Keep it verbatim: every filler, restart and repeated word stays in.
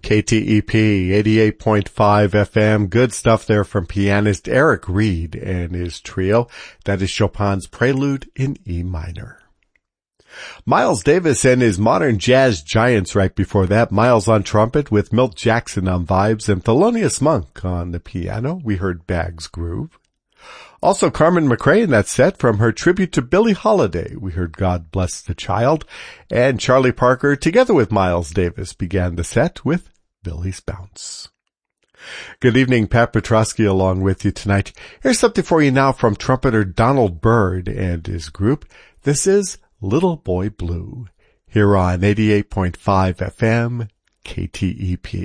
K T E P eighty-eight point five F M. Good stuff there from pianist Eric Reed and his trio. That is Chopin's Prelude in E minor. Miles Davis and his modern jazz giants right before that. Miles on trumpet with Milt Jackson on vibes and Thelonious Monk on the piano. We heard Bag's Groove. Also Carmen McRae in that set from her tribute to Billie Holiday. We heard God Bless the Child. And Charlie Parker, together with Miles Davis, began the set with Billie's Bounce. Good evening, Pat Petrosky along with you tonight. Here's something for you now from trumpeter Donald Byrd and his group. This is Little Boy Blue, here on eighty-eight point five F M, K T E P.